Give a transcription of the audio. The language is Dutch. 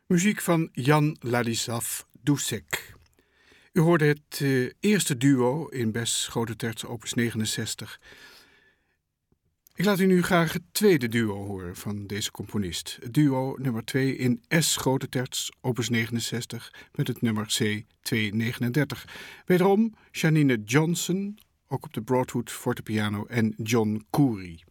Muziek van Jan Ladislav Dušek. U hoorde het eerste duo in Bes Grote Terts opus 69. Ik laat u nu graag het tweede duo horen van deze componist. Het duo nummer 2 in S Grote Terts opus 69 met het nummer C239. Wederom Janine Johnson, ook op de Broadwood fortepiano, en John Coury.